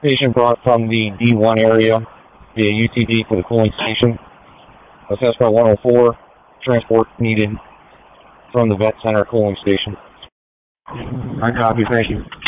Patient brought from the D1 area via UTV for the cooling station. Assessment 104, transport needed from the vet center cooling station. I copy, thank you.